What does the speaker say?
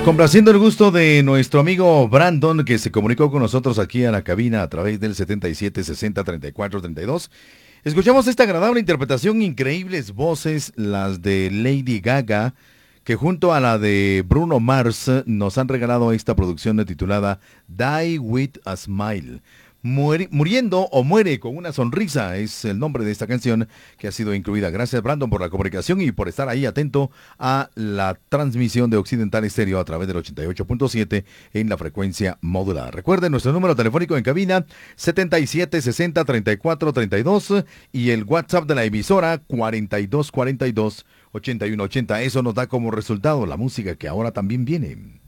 Complaciendo el gusto de nuestro amigo Brandon, que se comunicó con nosotros aquí a la cabina a través del 77 60 34 32. Escuchamos esta agradable interpretación, increíbles voces, las de Lady Gaga, que junto a la de Bruno Mars nos han regalado esta producción titulada Die with a Smile. Muriendo o muere con una sonrisa es el nombre de esta canción que ha sido incluida. Gracias, Brandon, por la comunicación y por estar ahí atento a la transmisión de Occidental Estéreo a través del 88.7 en la frecuencia modular. Recuerden nuestro número telefónico en cabina 77 60 34 32 y el WhatsApp de la emisora 42 42 81 80. Eso nos da como resultado la música que ahora también viene.